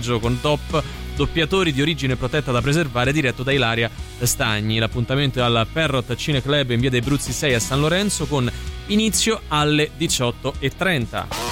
pomeriggio con top doppiatori di origine protetta da preservare, diretto da Ilaria Stagni. L'appuntamento è al Perrot Cineclub in via dei Bruzzi 6 a San Lorenzo, con inizio alle 18:30.